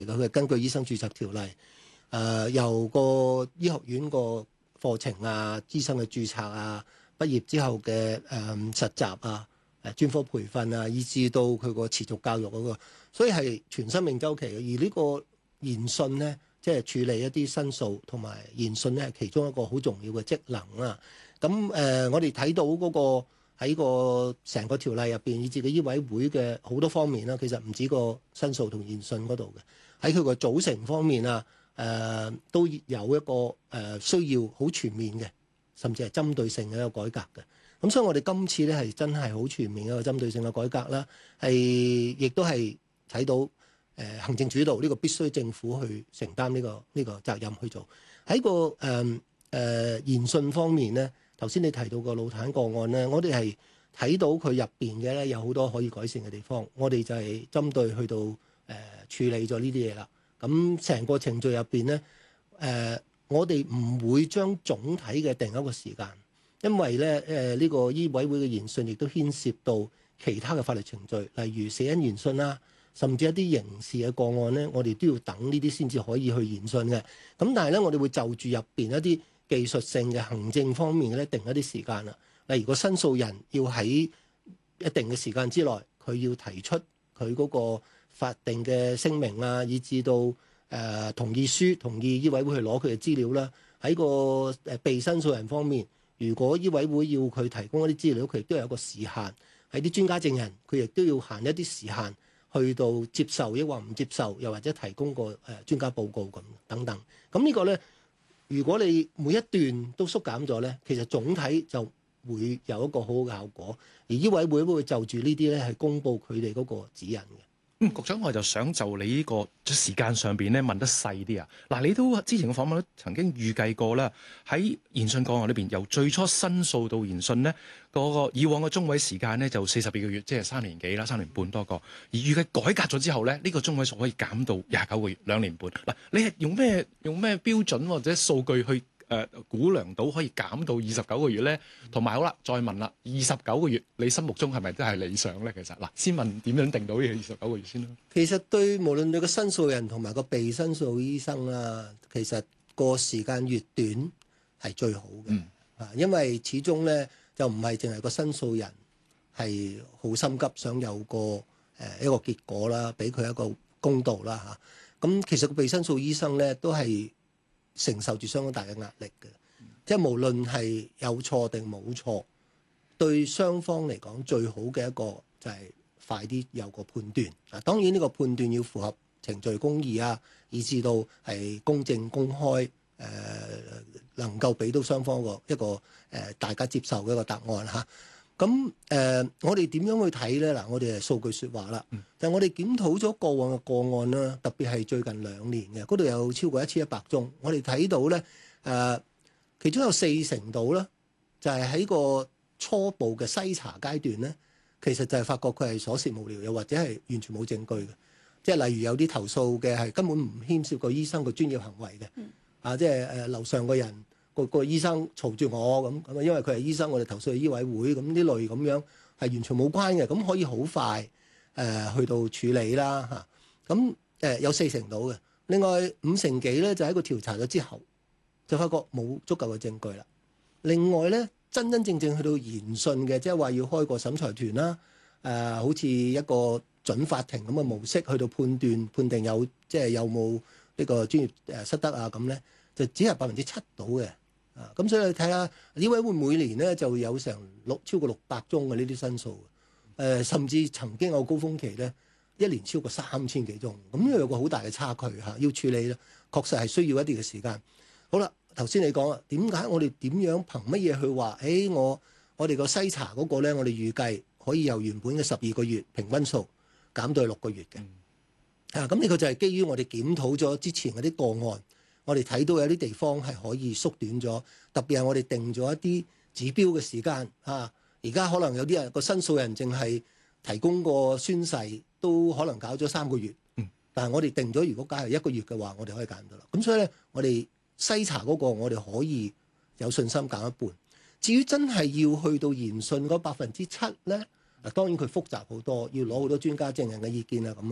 佢係根據醫生註冊條例，由個醫學院個課程啊、醫生嘅註冊啊、畢業之後嘅實習啊、專科培訓啊，以至到佢個持續教育嗰個，所以係全生命週期嘅。而呢個研訊咧，即係處理一啲申訴同埋研訊咧，係其中一個好重要嘅職能啦。咁我哋睇到嗰個喺個成個條例入邊，以至個醫委會嘅好多方面啦，其實唔止個申訴同研訊嗰度嘅，喺佢個組成方面啊，都有一個需要好全面嘅，甚至係針對性嘅一個改革嘅。咁所以我哋今次咧係真係好全面嘅一個針對性嘅改革啦，係亦都係睇到行政主導呢個必須政府去承擔呢個責任去做。喺個研訊方面咧，頭先你提到個腦癱個案咧，我哋係睇到佢入邊嘅咧有好多可以改善嘅地方，我哋就係針對去到處理咗呢啲嘢啦。咁成個程序入邊咧，我哋唔會將總體嘅定一個時間，因為咧呢個醫委會嘅研訊亦都牽涉到其他嘅法律程序，例如死因研訊啦，甚至一啲刑事嘅個案咧，我哋都要等呢啲先至可以去研訊嘅。咁但係咧，我哋會就住入邊一啲技術性嘅行政方面咧，定一啲時間啦。例如個申訴人要喺一定嘅時間之內，佢要提出佢嗰個法定嘅聲明啊，以至到同意書，同意醫委會去攞佢嘅資料啦。喺個被申訴人方面，如果醫委會要佢提供一啲資料，佢亦都有一個時限。喺啲專家證人，佢亦都要限一啲時限，去到接受抑或唔接受，又或者提供個專家報告咁等等。咁呢個咧，如果你每一段都縮減咗咧，其實總體就會有一個好好嘅效果。而醫委會會就住呢啲咧係公佈佢哋嗰個指引嘅。 局長，我就想就你呢個時間上邊咧問得細啲啊！嗱，你都之前嘅訪問都曾經預計過啦，喺研訊個案裏邊，由最初申訴到研訊咧，個以往嘅中位時間咧就42個月，即係3年幾啦，3年半多個。而預計改革咗之後咧，呢個中位數可以減到29個月，2年半。嗱，你係用咩標準或者數據去估量到可以減到29個月咧？同埋好啦，再問啦，29個月你心目中係咪都係理想咧？其實嗱，先問點樣定到呢個29個月先啦。 其實對無論對個申訴人同埋個被申訴醫生啦，其實個時間越短係最好嘅。因為始終咧就唔係淨係個申訴人係好心急想有一個結果啦，俾佢一個公道啦嚇。咁其實個被申訴醫生咧都係承受住相當大嘅壓力嘅，即係無論係有錯定冇錯，對雙方嚟講最好嘅一個就係快啲有個判斷。當然呢個判斷要符合程序公義啊，以至到係公正公開，能夠俾到雙方一個大家接受嘅一個答案嚇。咁我哋點樣去睇咧？嗱，我哋係數據説話啦。就係我哋檢討咗過往嘅個案啦，特別係最近2年嘅，嗰度有超過1100宗。我哋睇到咧，其中有40%度啦，就係喺個初步嘅篩查階段咧，其實就係發覺佢係瑣屑無聊，又或者係完全冇證據嘅。即係例如有啲投訴嘅係根本唔牽涉個醫生個專業行為嘅，即係樓上個人。個醫生嘈住我咁，因為佢係醫生，我哋投訴去醫委會咁呢類咁樣係完全冇關嘅，咁可以好快去到處理啦嚇。咁有40%到嘅，另外5成幾咧就喺個調查咗之後就發覺冇足夠嘅證據啦。另外咧真真正正去到研訊嘅，即係話要開個審裁團啦，好似一個準法庭咁嘅模式去到判定有有冇呢個專業失德啊咁咧，就只係7%到嘅。咁所以你睇下醫委會每年咧就有成超過600宗嘅呢啲申訴，甚至曾經有高峰期咧1年超過3000幾宗，咁呢有個好大嘅差距嚇，要處理咧確實係需要一啲嘅時間。好啦，頭先你講啊，點解我哋點樣憑乜嘢去話？我哋個篩查嗰個咧，我哋預計可以由原本嘅12個月平均數減到6個月嘅。咁呢個就係基於我哋檢討咗之前嗰啲個案。我哋睇到有啲地方係可以縮短咗，特別係我哋定咗一啲指標嘅時間啊。而家可能有啲人個申訴人淨係提供個宣誓，都可能搞咗3個月。但係我哋定咗，如果假係1個月嘅話，我哋可以減到啦。咁所以咧，我哋篩查嗰個，我哋可以有信心減一半。至於真係要去到研訊嗰7%咧，當然佢複雜好多，要攞好多專家證人嘅意見啊咁啊。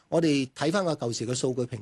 我哋睇翻個舊時嘅數據平